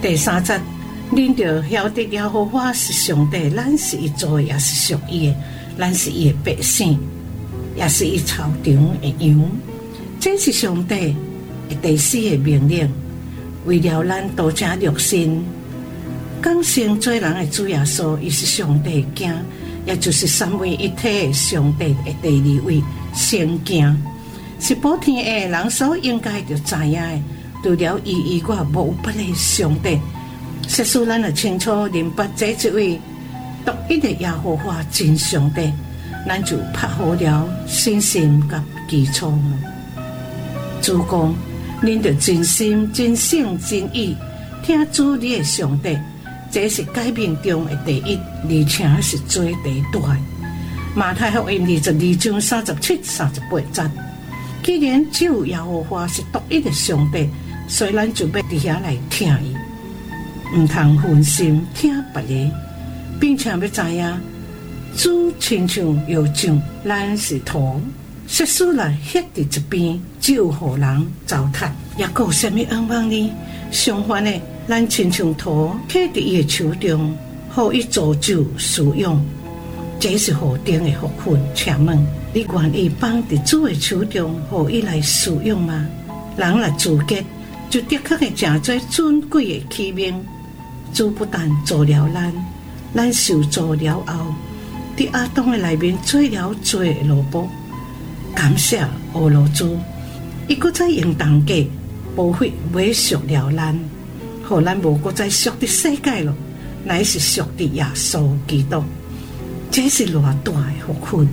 第三节，恁着晓得耶和华是上帝，咱是伊做的，也是属伊的，咱是伊的百姓，也是伊草场的羊。这是上帝的第四个命令，为了咱多加热心，讲成做人的主耶稣，伊是上帝的囝，也就是三位一体的上帝的第二位先囝，是普天下人所应该着知影的。除了伊以外，无有别个上帝。实使咱就清楚明白这一位独一的耶和华真上帝，咱就拍好了信心甲基础了。主讲，恁着真心、真性、真意听主你的上帝，这是诫命中的第一，而且是最第大的。马太福音22章37、38节。既然只有耶和华是独一的上帝，所以咱就要伫遐来听伊，唔通分心听别个，并且要知影主亲像药匠，咱是土，实使来歇伫一边，只有互人糟蹋。也有什么恩望呢？相反的，咱亲像土，刻伫伊的手中，互伊造就使用。这是何等的福分！请问你愿意放伫主的手中，互伊来使用吗？人来自觉，就的确的真多尊贵的器皿。主不但造了咱受造了后，伫亚当的内面做了做的萝卜。感谢俄罗斯，伊搁再用同价无费买赎了咱，互咱无搁再属伫世界咯，乃是属伫耶稣基督。这是偌大的福分！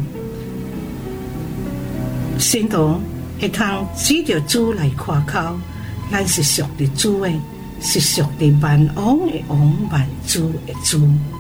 信徒会通指着主来夸口，咱是属伫主的，是属伫万王的王、万主的主。